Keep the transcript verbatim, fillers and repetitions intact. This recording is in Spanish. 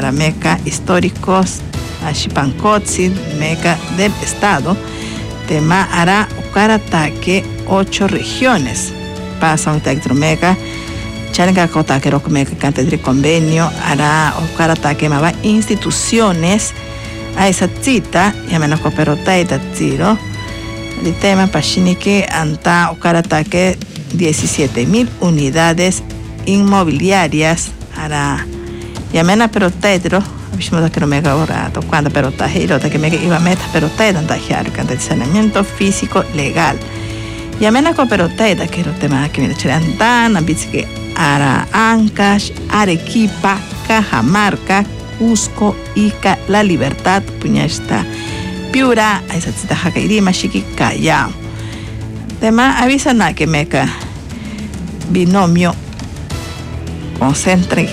para meca históricos Axipancotzi, meca del estado, tema hará ucarataque ocho regiones. Pasa un tectromeca, chanca cotaquero meca cantedri convenio, hará ucarataque mava instituciones a esa cita, y a menos cooperota y tiro. El tema pachinique anta ucarataque diecisiete mil unidades inmobiliarias hará y a menos perotedro. Vimos que no me ahora cuando pero tajero que me iba a meter pero te dan tajar que saneamiento físico legal y a menos que pero te da que lo tema que me echan tan ambis que ara Ancash, Arequipa, Cajamarca, Cusco, Ica, La Libertad, Puñasta, Piura, esa cita Jacairima, Chiqui, Callao. Tema avisa na que meca binomio concentre